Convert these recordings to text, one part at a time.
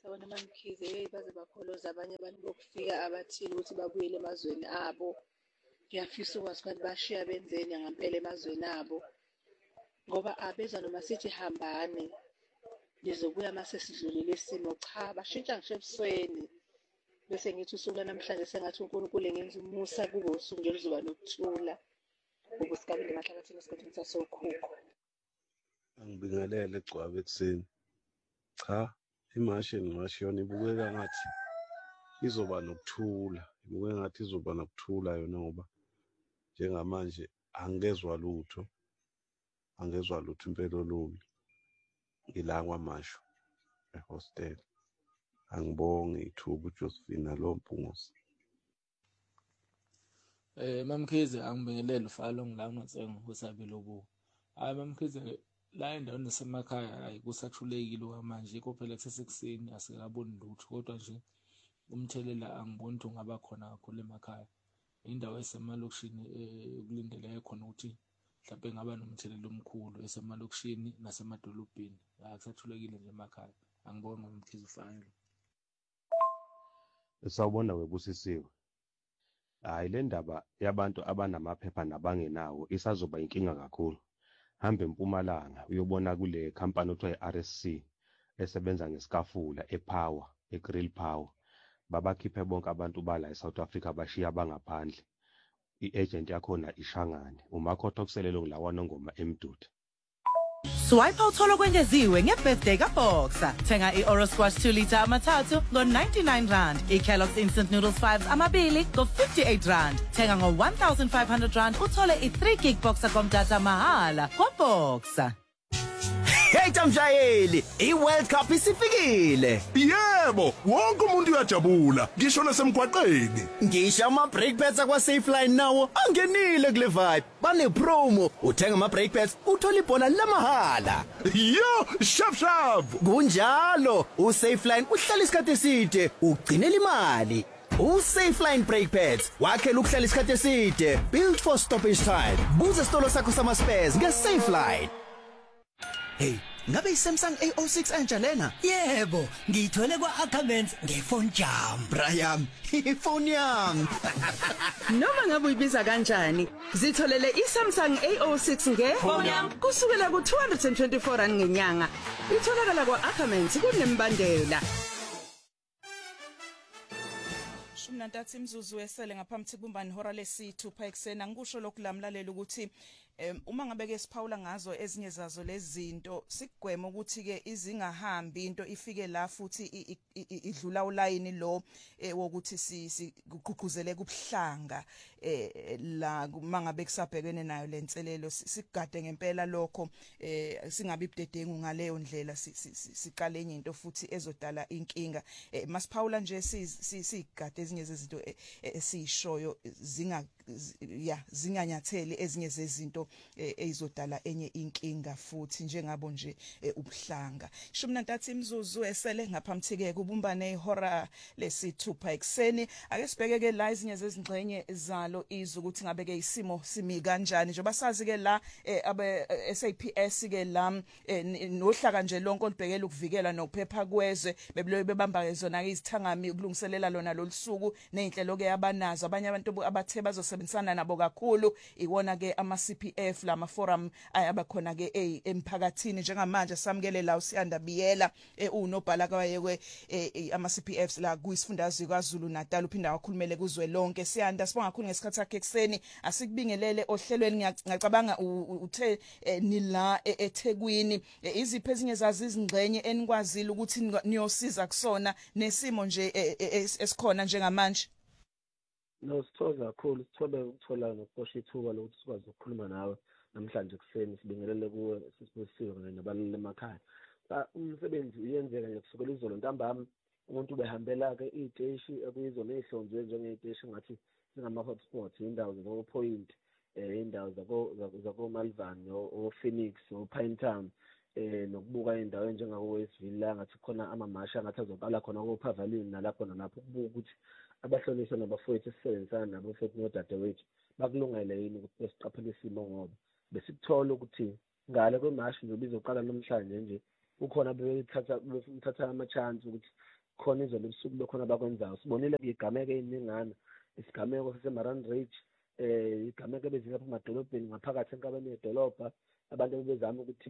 Sabona Mamkhize baze bakholoza abanye abantu bokufika abathile ukuthi babuyele emazweni abo. Ngiyafisa ukwazi ukuthi bashiya benzeni ngampela emazweni abo ngoba abeza noma sithi hambane lizobuya mase sidlulile isimo cha bashintsha ngisho ebusweni bese ngithi usuku lanamhlanje sengathi uNkulunkulu engenza umusa kube usuku nje lizoba nokuthula ukusigabile emahlakathini esikhathini sasokhukho. Angibingelele Gcwabe ekuseni. Cha, imashi yona ibukeka ngathi izoba nokuthula. Ibukeka ngathi izoba nokuthula yona ngoba njengamanje angezwa lutho. Angezwa lutho impela olumi. Ngila kwamasho ehostel. Angibonge ithuba uJosephine Lompungose. Mamkhize angibingelele ufalo ngilana notsengo kusabile ubuko. Hayi Mamkhize la endaweni nasemakhaya hayi kusathulekile okwamanje kophela kusesekuseni asikaboni lutho kodwa nje umthelela angiboni ukuthi ungaba khona kakhulu emakhaya. Indawo esemalokishini kulindeleke khona ukuthi mhlawumbe ngaba nomthelela omkhulu esemalokishini nasemadolobheni. Akusathulekile nje emakhaya. Angiboni Mamkhize ufayelo. Sawubona webusisiwe. Hayi le ndaba yabantu abanamaphepha nabangenawo isazoba inkinga kakhulu. Hamba eMpumalanga uyobona kule company okuthiwa iRSC esebenza ngesikafula ePower, eGrill Power. Babakhiphe bonke abantu bala eSouth Africa bashiya bangaphandle. I-agent yakhona ishangane. Umakhotho okuselelo nglawana ngoma eMdude. Swipe utholo kwengeziwe ngebirthday kaBoxer. Thenga i-Oro Squash 2 liter amathathu ngo-R99. I-Kellogg's Instant Noodles 5 amabili ngo-R58. Thenga ngo-R1,500 uthole i-3 gig Boxer komdata mahala kwaBoxer. Hey Tamshayeli, i-World Cup isifikile. Yebo, wonke umuntu uyajabula, ngisho nasemgwaqeni. Ngisho ama-brake pads akwa-Safeline nawo angenile kule vibe. Bane promo, uthenga ama-brake pads, uthola ibhola lamahala. Yo, shap. Kunjalo, uSafeline uhlala isikhathi eside, ugcinela imali. uSafeline brake pads, wakhela ukuhlala isikhathi eside, built for stoppage time. Buza isitolo sakho sama-spares nge-Safeline. Hey, ngabe iSamsung A06 entsha lena? Yebo, ngiyithole kwa-Ackermans ngefone jam. Brian, ifoni yami. Noma ngabe uyibiza kanjani, zitholele iSamsung A06 ngefone yami kusukela ku-R224 ngenyanga. Itholakala kwa-Ackermans kunembandela. Nantathu imzuzu esele ngaphambi kubumbani ihora lesi-6 ekseni angikusho lokhu lamlalela ukuthi uma ngabe ke siphawula ngazo ezinye zazo lezi zinto sikugwema ukuthi ke izingahambi into ifike la futhi idlula ulayini lo wokuthi sigqugquzele kubuhlanga la mangabe kusabhekene nayo lenselelo sigade ngempela lokho singabi budedengu ngaleyo ndlela siqale enye into futhi ezodala inkinga masiphawula nje sigade ezinye zezinto esishoyo zinganyatheli ezinye zezinto ezodala enye inkinga futhi njengabo nje ubuhlanga 13 imzuzu esele ngaphambi ke kubumbane ihora lesi-6 ekseni ake sibheke ke la ezinye zezingxenye zalo izukuthi ngabe ke isimo simi kanjani njengoba sazi ke la abe SAPS ke la nohlaka nje lonke olubhekela ukuvikela nokuphepha kwezwe bebuloyo bebamba zona ke izithangami ukulungiselela lona lolusuku nezinhlelo ke abanazo abanye abantu abathe bazosebenzisana nabo kakhulu iwona ke ama-CPF la ma-forum abakhona ke emphakathini njengamanje samukele la uSiyanda Biyela unobhala kwayekwe ama-CPFs la kuyisifundazwe kwaZulu Natal uphinda wakhulumele kuzwe lonke Siyanda sibonga kakhulu ngesikhathi sakhe ekseni asikubingelele ohlelweni ngiyacabanga uthe nila eThekwini iziphi ezinye zazi izingxenye enikwazile ukuthi niyosiza kusona nesimo nje esikhona njengamanje No sithola kakhulu sithole ukuthola nokuqosha ithuba lokuthi sikwazi ukukhuluma nawe namhlanje kuseni sibingelele kuwe sisibuyisiwe nabalule emakhaya umsebenzi uyenzeka nje kusukela izolo ntambama umuntu ubehambela ke iteshi ekuyizona ezihlonzwe njengeyiteshi ngathi singama hotspots indawo zako Point indawo zako Malvan o Phoenix o Pinetown nokubuka indawo njengako Westville la ngathi khona amamasha ngathi azobala khona ko Pavilion nalapho nalapho kubuka ukuthi abahlonishwa nabafowethu esisebenzisana nabo futhi nodadewethu bakulungele yini ukuthi siqaphele isimo ngoba besikuthola ukuthi ngale kwemashi nje bizoqala namhlanje nje ukhona bethatha ama-chance ukuthi khona izolo ebusuku bekhona abakwenzayo. Sibonile igameko ey'ningana, isigameko saseMaran Ridge, igameko ebezingapha emadolobheni ngaphakathi enkabeni yedolobha, abantu bebezama ukuthi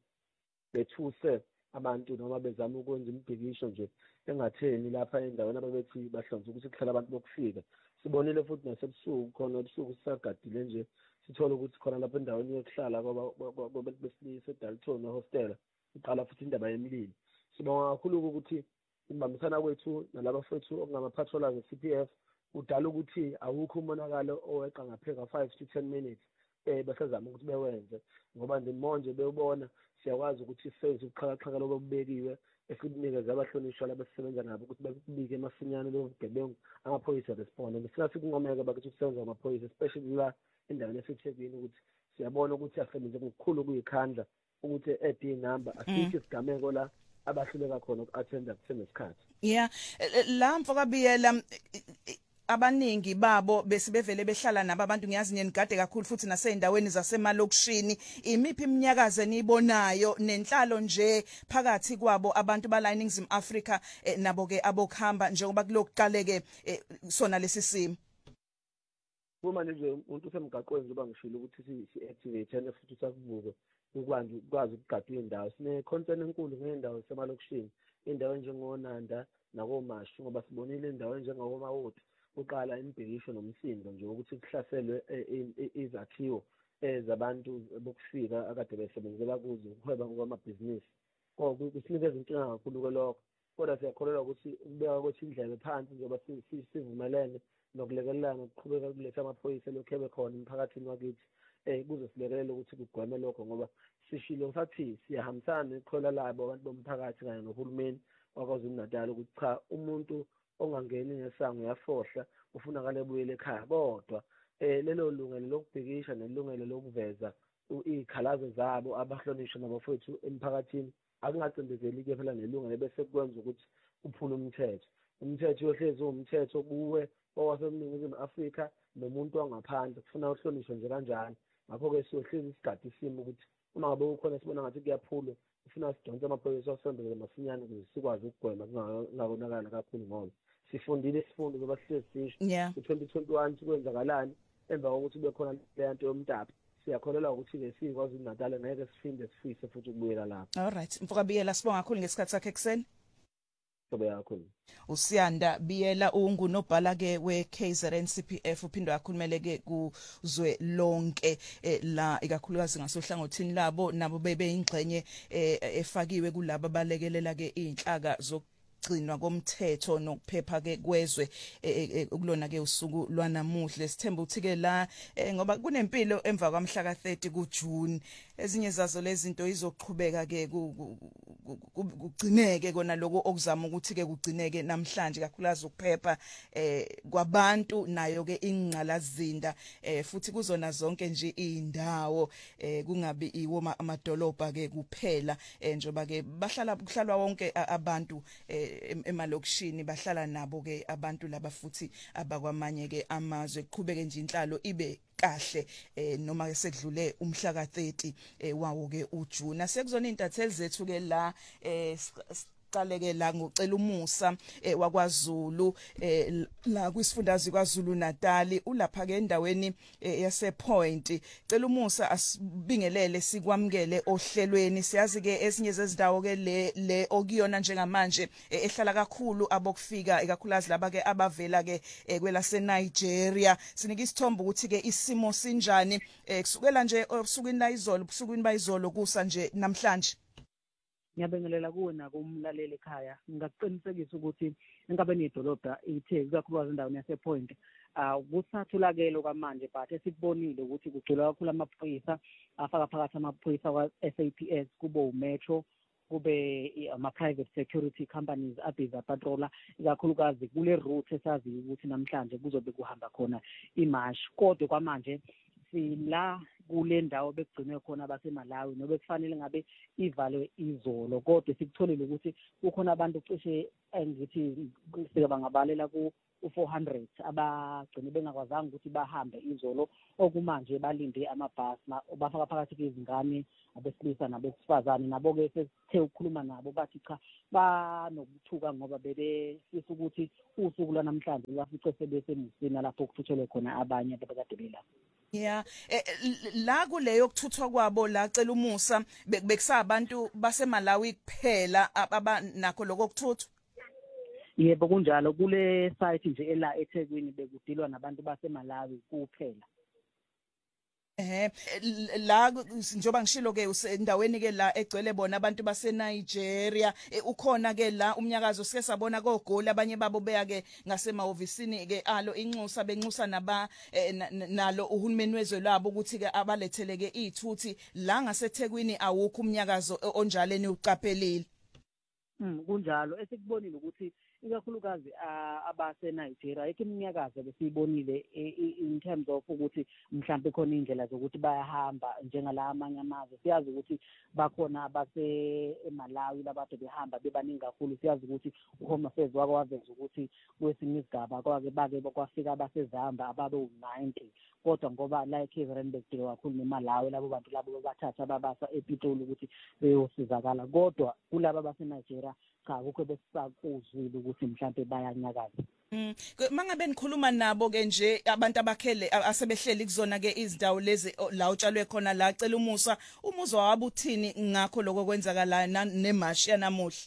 bethuse abantu noma bezama ukwenza imibhikisho nje engatheni lapha endaweni ababethi bahlonze ukuthi kuhlala abantu bokufika. Sibonile futhi nasebusuku khona ebusuku sisagadile nje sithola ukuthi khona lapha endaweni yokuhlala kwabantu besilisa eDalton hostel iqala futhi indaba yemililo. Sibonga kakhulu ukuthi ukubambisana kwethu nalabafethu okungama-patrollers e-CPF udala ukuthi awukho umonakalo oweqa ngapheka 5 to 10 minutes basazama ukuthi bewenze, ngoba nje manje bewubona siyakwazi ukuthi senze ubuxhakaxhaka lobubekiwe esibunikeza abahlonishwa labasebenza nabo ukuthi bakubike masinyane lo bugebengu amaphoyisa responde. Ngesikhathi kunqomeka bakuthi kusebenza amaphoyisa especially la endaweni yaseThekwini ukuthi siyabona ukuthi asebenze ngokukhulu kuyikhandla ukuthi edi number asikho isigameko la abahluleka khona uku-attenda kusenesikhathi. Yeah, la mfokabiyela abaningi babo besibevele behlala nabo abantu ngiyazi nyenigade kakhulu futhi naseyindaweni zasemalokishini. Imiphi iminyakazo enibonayo nenhlalo nje phakathi kwabo abantu bala eNingizimu Afrika nabo ke abokuhamba njengoba kulokuqaleke sona lesi simo? Uma nje umuntu usemgaqweni njengoba ngishilo ukuthi si-activate and futhi sakubuke ukwazi ukugada indawo. Sine-concern enkulu ngeendawo zasemalokishini, indawo njengoNanda nakoMashu, ngoba sibonile indawo njengakoMawoti uqala imibhikisho nomsindo nje ukuthi kuhlaselwe izakhiwo zabantu bokufika akade besebenzela kuzo ukuhweba ngokwamabhizinisi. Kusinikeza inkinga kakhulu kwelokho, kodwa siyakholelwa ukuthi ukubeka kwethu indlebe phansi njengoba sivumelene nokulekelelana ukuqhubeka kuletha amaphoyisa lokhu ebekhona emphakathini wakithi kuzosilekelela ukuthi kugweme lokho, ngoba sishilo sathi siyahambisana neqhola labo abantu bomphakathi kanye nohulumeni waKwaZulu-Natal ukuthi cha, umuntu ongangeni ngesango uyafohla ufunakala ebuyele ekhaya, kodwa lelo lungelo lokubhikisha nelungelo lokuveza izikhalazo zabo abahlonishwa nabafowethu emphakathini akungacindezeli-ke phela nelungelo bese kwenza ukuthi uphule umthetho. Umthetho yohlezi umthetho kuwe owaseNingizimu Afrika nomuntu wangaphandle kufuna uhlonishwe nje kanjani. Ngakho-ke siyohlezi isigadi isimo ukuthi uma ngabe ukhona sibona ngathi kuyaphulwa ufuna sidonse amaphoyisa asondele masinyane ukuze sikwazi ukugwema kungakonakala kakhulu, ngoba sifundile isifundo zoba sihlezi sisho ku-2021 sikwenzakalani emva kokuthi kube khona le nto yomtapo. Siyakholelwa ukuthi-ke siyiKwaZulu-Natal ngeke sifinde sifise futhi ukubuyela lapho. Alright, Mfokabiyela sibonga kakhulu ngesikhathi sakhe ekseni. Usiyanda Biyela ungunobhala ke we-KZN CPF uphindwa yakhulumele ke kuzwe lonke la ikakhulukazi ngasohlangothini labo nabo bebeyingxenye efakiwe kulabo balekelela ke inhlaka gcinwa komthetho nokuphepha ke kwezwe ukulona ke usuku lwanamuhle. Sithemba ukuthi ke la ngoba kunempilo emva kwamhla ka30 kuJune, ezinye zazo lezi zinto izoqhubeka ke kugcineke kona lokho okuzama ukuthi ke kugcineke namhlanje kakhulukazi ukuphepha kwabantu nayo ke ingqalazinda futhi kuzona zonke nje indawo kungabi iwoma amadolobha ke kuphela njoba ke kuhlalwa wonke abantu emalokishini bahlala nabo ke abantu laba futhi abakwamanye ke amazwe kuqhubeke nje inhlalo ibe kahle noma sekudlule umhla ka30 wawo ke uJune. Sekuzona intatheli zethu ke la qaleke la ngocela umusa wakwaZulu la kwisifundazwe kwaZulu Natal ulapha ke endaweni yasePoint. Cela umusa asibingelele sikwamukele ohlelweni. Siyazi ke esinye zezindawo ke le okuyona njengamanje ehlala kakhulu abokufika ikakhulukazi laba ke abavela ke kwelase Nigeria. Sinika isithombe ukuthi ke isimo sinjani kusukela nje osukwini la izolo busukwini bayizolo kusa nje namhlanje. Ngiyabingelela kuwena kumlaleli ekhaya. Ngakuqinisekisa ukuthi enkabeni yedolobha ithe kakhulukazi endaweni yasePoint kusathulakelo kwamanje but esikubonile ukuthi kugcwele kakhulu amaphoyisa afaka phakathi amaphoyisa kwa-SAPS kube uMetro kube ama-private security companies abhiza patroller ikakhulukazi kule route esaziyo ukuthi namhlanje kuzobe kuhamba khona imash. Kodwa kwamanje sila kule ndawo bekugcinwe khona baseMalawi nobe kufanele ngabe ivalwe izolo kodwa sikutholile ukuthi kukhona abantu cishe engithi sike bangabalela ku 400 abagcine bengakwazanga ukuthi bahambe izolo okumanje balinde amabhasi bafaka phakathi kwezingane abesilisa nabesifazane nabo ke sesithe ukukhuluma nabo bathi cha banokuthuka ngoba bebefisa ukuthi usuku lwanamhlanje bafice sebesemusina lapho kuthuthelwe khona abanye abakade belapha. Yeah, la kuleyo kuthuthwa kwabo la cela umusa bekusabantu baseMalawi kuphela abanakho lokho kuthuthwa. Yebo kunjalo kule site nje ela eThekwini bekudilwa nabantu baseMalawi kuphela. La njoba ngishilo ke endaweni ke la egcwele bona abantu baseNigeria ukhona ke la umnyakazo sike sabona koGoli abanye babo beya ke ngasemahhovisini ke alo inxusa benxusa nalo uhulumeni wezwe labo ukuthi ke abaletheleke izithuthi la ngaseThekwini awukho umnyakazo onjaleni uqaphelile. Kunjalo esikubonile ukuthi ikakhulukazi abaseNigeria iminyakazo besiyibonile in terms of ukuthi mhlawumbe khona indlela zokuthi bayahamba njengala amanye amazwe siyazi ukuthi bakhona abaseMalawi labade behamba bebaningi kakhulu siyazi ukuthi uHome Affairs wakwaveza ukuthi kwesinye isigaba bake kwafika abasezamba ababe u90 kodwa ngoba la eKZN bekudile kakhulu neMalawi labo bantu labo bathatha babasa ePitoli ukuthi beyosizakala kodwa kulabo baseNigeria cha ukho besakuzwile ukuthi mhlawumbe bayanyakaza. Mangabe nikhuluma nabo ke nje abantu abakhele asebehleli kuzona ke izindawo lezi la utshalwe khona la cela umusa wabuthini ngakho lokho kwenzakala nemashi yanamuhla.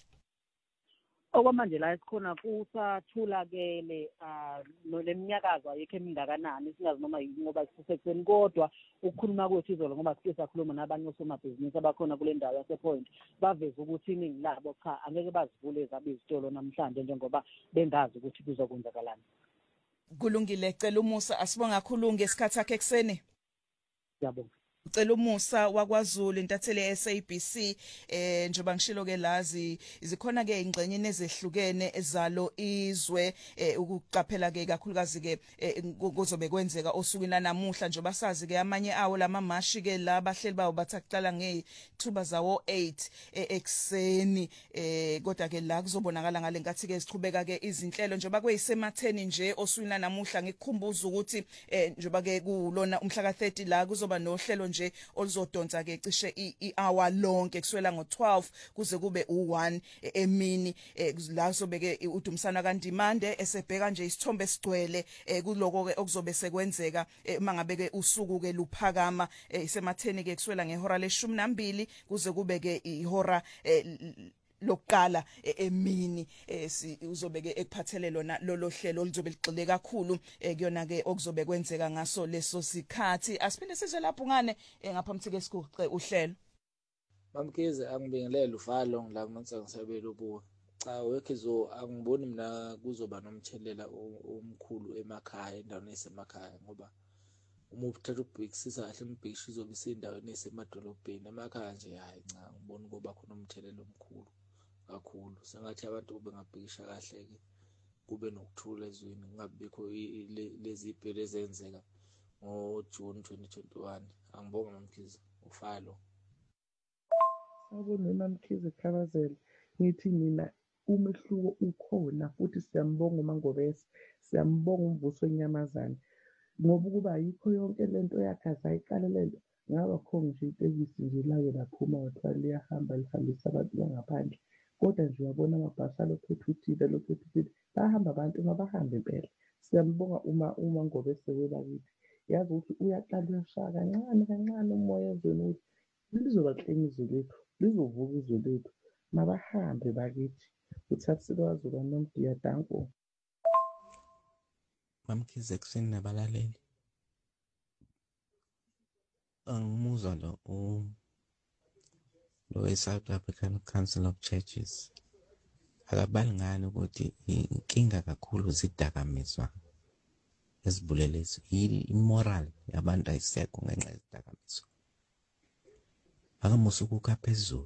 Okwamanje la esikhona kusathulakele leminyakazo ayikho emingakanani singazi noma ngoba sisekuseni kodwa ukukhuluma kwethu izolo ngoba sike sakhuluma nabanye osomabhizinisi abakhona kule ndawo yasePoint baveza ukuthi iningi labo cha angeke bazivule zabe izitolo namhlanje njengoba bengazi ukuthi kuzokwenzakalani. Kulungile cela umusa asibonga kakhulu ngesikhathi sakhe ekseni. Yabonga. Ucela umusa wakwaZulu intathele SABC njoba ngishilo ke lazi izikhona ke ingcenye nezehlukene ezalo izwe ukuqaphela ke kakhulukazi ke kuzobe kwenzeka osukwini namuhla njoba sazi ke amanye awo lamamashi ke la bahleli bawo bathaqala ngethuba zawo 8 ekseni kodwa ke la kuzobonakala ngale ngathi ke sichubeka ke izinhlelo njoba kweyisematheni nje osukwini namuhla ngikukhumbuza ukuthi njoba ke kulona umhla ka30 la kuzoba nohlelo nje oluzodonsa ke cishe i-hour lonke kuswela ngo12 kuze kube u1 emini la sobeke uDumsana kaNdimande esebheka nje isithombe sigcwele kuloko ke okuzobe sekwenzeka mangabe ke usuku ke luphakama isematheni ke kuswela ngehora le12 kuze kube ke ihora lokuqala emini uzobeke ekuphathele lona lolo hlelo oluzobe ligxile kakhulu kuyona ke okuzobe kwenzeka ngaso leso sikhathi asiphinde size lapho ngane ngaphambi ke sikuce uhlelo Mamkhize angibingelele uvalo la kunonsa ngisabela ubuke cha wekhizo angiboni mina kuzoba nomthelela omkhulu emakhaya endaweni esemakhaya ngoba uma uthatha ubhekisisa kahle umbhekisho izobe isendaweni esemadolobheni emakhaya nje hayi cha ngibona kuba khona umthelela omkhulu kakhulu sengathi abantu bengabhekisha kahle ke kube nokuthula ezweni kungabikho lezi ibhele ezenzeka ngoJune 2021 angibonga Mamkhize ufalo Sawubona Mamkhize Khabazela ngithi mina umehluko ukhona futhi siyambonga uMangobese siyambonga umvuso wenyamazane ngoba kuba yikho yonke lento yakhaza ayiqala lento ngaba khona nje itekisi nje lake laphuma wathiwa liyahamba lihambisa abantu bangaphandle kodwa nje uyabona amabhasi alokhethuthile bahamba abantu mabahambe impela siyambonga uMangobese webakithi yazi ukuthi uyaqala uyashaya kancane umoya ezweni ukuthi lizoba clean izwe lethu lizovuka izwe lethu mabahambe bakithi uthathisile wazuka nomdiya danko Mamkhize kuseni nabalaleli angimuzwa lo we-South African Council of Churches akabalingani ukuthi inkinga kakhulu zidakamizwa ezibulelezi imoral yabantu ayisekho ngenxa yezidakamizwa akamusa ukukha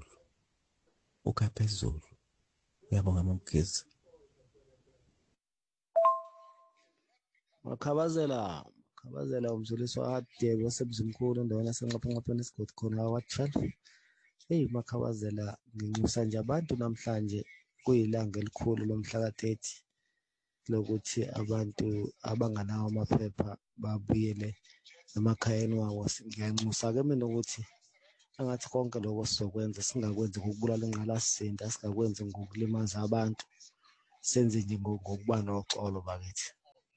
phezulu uyabonga Mamkhize Makhabazela Khabazela umzuliso akade wasemzimkhulu endaweni yasenqaphanqapheni esigodi khona kwa-12. Hey Makhabazela nginyusa nje abantu namhlanje kuyilanga elikhulu lomhla ka-30 lokuthi abantu abanganawo amaphepha babuyele emakhayeni wabo. Ngiyanxusa-ke mina ukuthi angathi konke lokho sizokwenza singakwenzi ngokubulala ingqalasizinda, singakwenzi ngokulimaza abantu, senze nje ngokuba noxolo bakithi.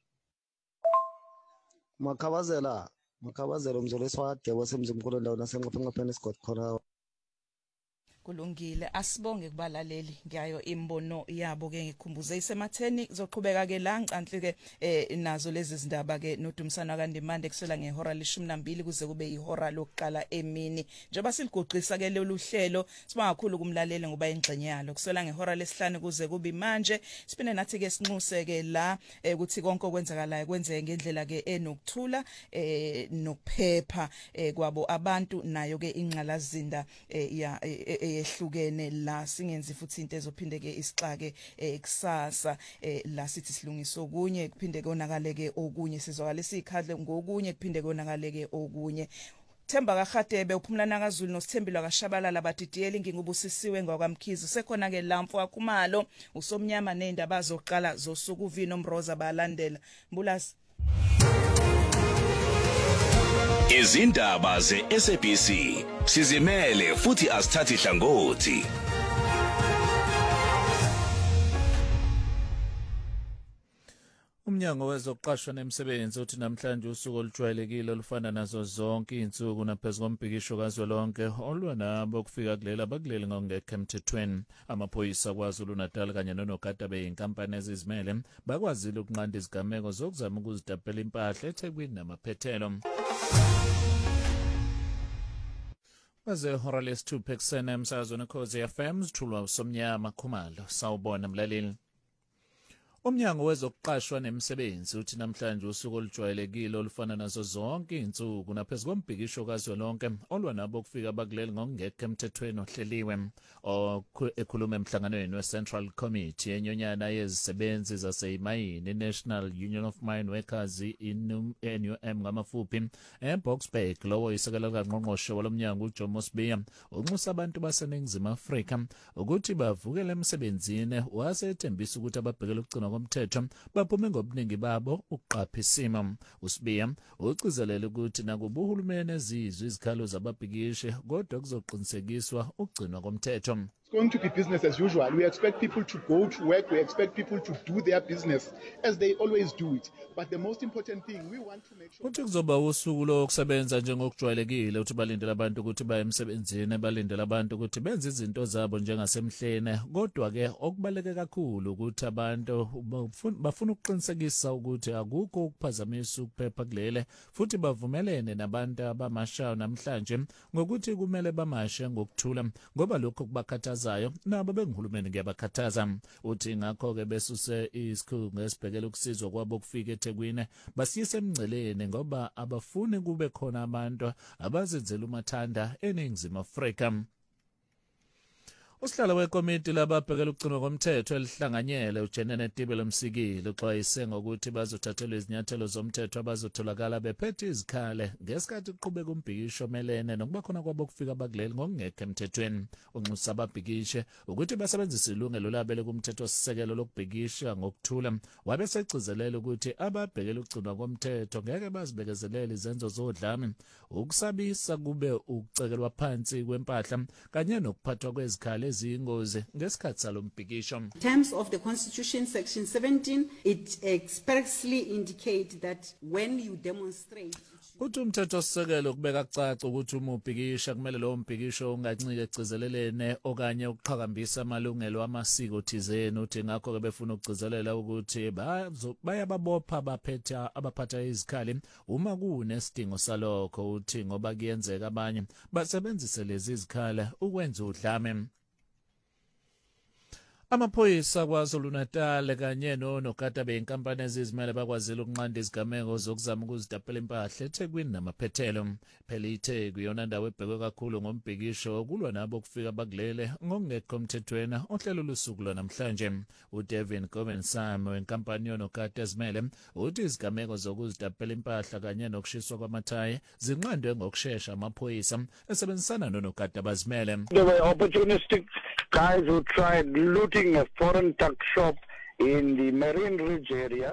Makhabazela umzuliso wakade wasemzimkhulu endaweni yasenqaphanqapheni esigodi khona. Kulungile, asibonge kubalaleli ngiyayo imbono yabo ke ngikhumbuze isematheni kuzoqhubeka ke la ncanhle ke nazo lezi zindaba ke noDumisana kaNdimande kusela ngehora le12 kuze kube ihora lokuqala emini. Njengoba siligoqisa ke lolu hlelo sibonga kakhulu kumlaleli ngoba ingxenye yalo kusela ngehora lesihlanu kuze kube manje. Siphinde nathi ke sinxuse ke la ukuthi konke okwenzakalayo kwenzeke ngendlela ke enokuthula nokuphepha kwabo abantu nayo ke ingqalazinda ehlukene la singenzi futhi into ezophinde ke isixake kusasa la sithi silungiso okunye kuphinde konakale ke okunye sizwakala isikhadle ngokunye kuphinde konakale ke okunye. Themba kaGadebe uphumlana kaZulu noSithembile kaShabalala badidiyeli ngingubusisiwe ngwakwamkhizi sekhona ke lamfo wakhumalo usomnyama nezindaba zoqala zosuku Vino Mroza balandela Mbulasi. Izindaba ze-SABC sizimele futhi asithathi hlangothi. Umnyango wezokuqashwa nemisebenzi uthi namhlanje usuku olujwayelekile olufana nazo zonke izinsuku naphezulu kombhikisho kazwelonke olwa nabo kufika kulela bakuleli ngokungekho emthethweni. Amaphoyisa kwaZulu Natal kanye noNogada beyinkampani ezizimele bakwazile ukunqanda izigameko zokuzama ukuzidabhela impahla eThekwini namaphethelo. Waze hora lesi-2 ekuseni emsakazweni Ukhozi FM sithulwa uSomnyama Khumalo. Sawubona mlaleli. Umnyango wezokuqashwa nemisebenzi uthi namhlanje usuku olujwayelekile olufana nazo zonke izinsuku naphezulu kombhikisho kazwelonke olwa nabo kufika bakuleli ngokungekho emthethweni ohleliwe. Ekhuluma emhlanganweni we-Central Committee enyonyana yezisebenzi zaseyimayini National Union of Mine Workers NUM ngamafuphi eBoksburg lowo isekela kangqongqoshe walomnyango uJomo Sibiya unxusa abantu baseNingizimu Afrika ukuthi bavukele emsebenzini wasethembisa ukuthi ababhekela ukugcinwa komthetho baphume ngobuningi babo ukuqapha isimo. Usibiya ucizelela ukuthi nakuba uhulumeni ezizwe izikhalo zababhikishi kodwa kuzoqinisekiswa ukugcinwa komthetho. It's going to be business as usual. We expect people to go to work. We expect people to do their business as they always do it. But the most important thing, we want to make sure... Uthi kuzoba usuku lokusebenza njengokujwayelekile uthi balindele abantu ukuthi baye emsebenzini, balindele abantu ukuthi benze izinto zabo njengasemhlene. Kodwa-ke okubaluleke kakhulu ukuthi abantu bafuna ukuqinisekisa ukuthi akukho ukuphazamisa ukuphepha kulele futhi bavumelene nabantu abamashayo namhlanje ngokuthi kumele bamashe ngokuthula ngoba lokho kubakhathaza nabo benguhulumeni kuyabakhathaza. Uthi ngakho-ke besuse isikhungo esibhekela ukusizwa kwabo kufika eThekwini basiyise emngceleni ngoba abafuni kube khona abantu abazenzela umathanda eNingizimu Afrika. Usihlalo wekomiti lababhekela ukugcinwa komthetho elihlanganyele uJenene Tibelo Msikile uxwayise ngokuthi bazothathelwa izinyathelo zomthetho abazotholakala bephethe izikhale ngesikhathi kuqhubeka umbhikisho melene nokuba khona kwabo kufika bakuleli ngokungekho emthethweni. Unxusa ababhikishe ukuthi basebenzise ilungelo labele kumthetho sisekelo lokubhikisha ngokuthula wabe segcizelela ukuthi ababhekela ukugcinwa komthetho ngeke bazibekezelele izenzo zodlame ukusabisa kube ukucekelwa phansi kwempahla kanye nokuphathwa kwezikhale eziyingozi ngesikhathi salombhikisho. In terms of the Constitution, Section 17, it expressly indicates that when you demonstrate... Uthi umthethosisekelo kubeka kucaca ukuthi uma ubhikisha kumele lowo mbhikisho ungancike egcizelelene okanye ukuqhakambisa amalungelo amasiko thizeni. Uthi ngakho-ke befuna ukugcizelela ukuthi bayababopha abaphatha izikhali uma kunesidingo salokho. Uthi ngoba kuyenzeka abanye basebenzise lezi zikhali ukwenza udlame. Amaphoyisa KwaZulu-Natal kanye nonogada beyinkampani ezizimele bakwazile ukunqanda izigameko zokuzama ukuzidapela impahla eThekwini namaphethelo. Phela iTheku iyona ndawo ebhekwe kakhulu ngombhikisho kulwa nabo kufika bakulele ngokungekho emthethweni ohlelo lusuku lwanamhlanje. uDevin Gobensame wenkampani yonogada ezimele uthi izigameko zokuzidapela impahla kanye nokushiswa kwamathayi zinqandwe ngokushesha amaphoyisa esebenzisana nonogada bazimele. They were opportunistic guys who tried looting a foreign tuck shop in the Marine Ridge area.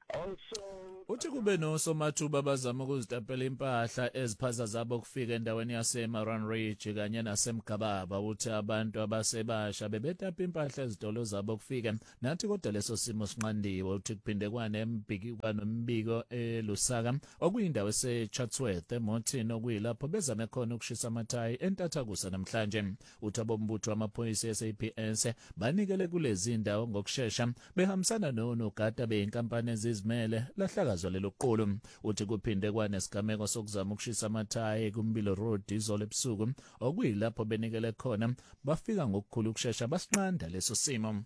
Uthi kube nosomathuba bazama ukuzidapela impahla eziphaza zabo kufika endaweni yaseMarine Ridge kanye naseMgababa. Uthi abantu abasebasha bebetapa impahla ezitolo zabo kufika nathi kodwa leso simo sinqandiwe. Uthi kuphinde kwanemibiko eLusaka okuyindawo eseChatsworth eMountain okuyilapho bezame khona ukushisa amathayi entathakusa namhlanje. Uthi abombutho amaphoyisa eSAPS banikele kulezi ndawo ngokushesha behambisana nonogada beyinkampani ezizimele lahlakazwa lelo qolo. Uthi kuphinde kwanesigameko sokuzama ukushisa amathayi kuMbilo Road izolo ebusuku okuyilapho benikele khona bafika ngokukhulu ukushesha basinqanda leso simo.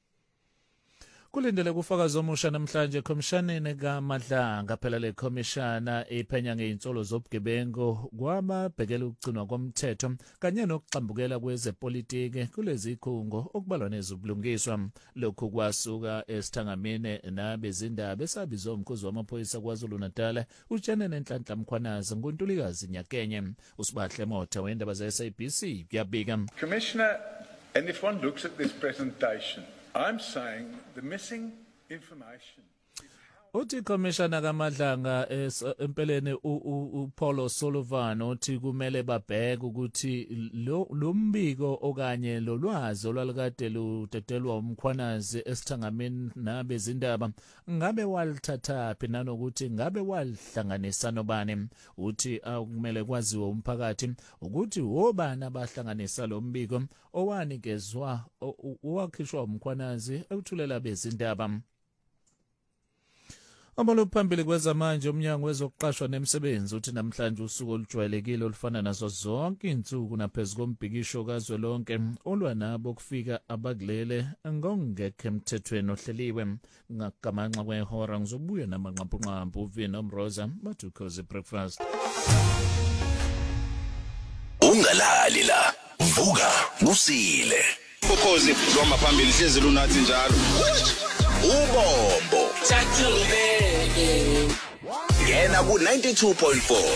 Kulindele kufakazi omusha namhlanje eKhomishaneni kaMadlanga. Phela le khomishana iphenya ngeinsolo zobugebengu kwababhekela ukugcinwa komthetho kanye nokuxambukela kwezepolitiki kulezi ikhungo okubalwa nezobulungiswa. Lokhu kwasuka esithangamini nabezindaba esabizwa umkhuzi wamaphoyisa KwaZulu-Natal uJanene Nhlanhla Mkhwanazi nguNtulikazi Nyakenye. Usibahle Motha wendaba zeSABC kuyabika. Commissioner, and if one looks at this presentation, I'm saying the missing information. Uthi Commissioner kaMadlanga empeleni uPaulo Sullivan uthi kumele babheke ukuthi lo mbiko okanye lo lwazi olwalukade ludedelwa umkhwanazi esithangamini nabezindaba ngabe walithathaphi nanokuthi ngabe walihlanganisa nobani. Uthi akumele kwaziwe umphakathi ukuthi wobani abahlanganisa lo mbiko owanikezwa owakhishwa umkhwanazi ekuthulela bezindaba. Phambili kwezamanje umnyango wezokuqashwa nemisebenzi uthi namhlanje usuku olujwayelekile olufana nazo zonke insuku naphezulu kombhikisho kazwelonke olwa nabo kufika abakulele ngokungekho emthethweni ohleliwe. Ngagamanxa kwehora ngizobuya namanqampunqampu uVino Mroza bathukhoze breakfast. Ungalali la vuka kusile ukhozi loma phambili hlezi lunathi njalo ubombo yena ku 92.4